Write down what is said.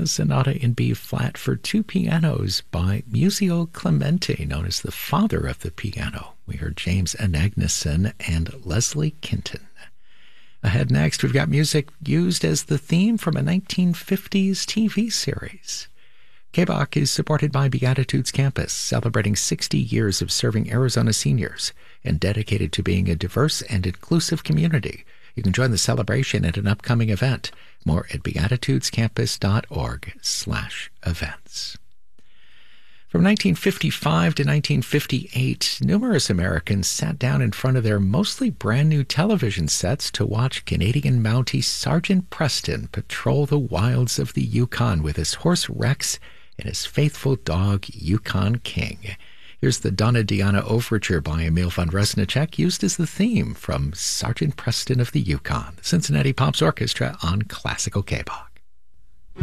a sonata in B flat for two pianos by Muzio Clementi, known as the father of the piano. We heard James Anagnuson and Leslie Kinton. Ahead next, we've got music used as the theme from a 1950s TV series. KBOC is supported by Beatitudes Campus, celebrating 60 years of serving Arizona seniors and dedicated to being a diverse and inclusive community. You can join the celebration at an upcoming event. More at beatitudescampus.org/events. From 1955 to 1958, numerous Americans sat down in front of their mostly brand new television sets to watch Canadian Mountie Sergeant Preston patrol the wilds of the Yukon with his horse Rex and his faithful dog Yukon King. Here's the Donna Diana Overture by Emil von Resnicek, used as the theme from Sergeant Preston of the Yukon, the Cincinnati Pops Orchestra on Classical KBOC.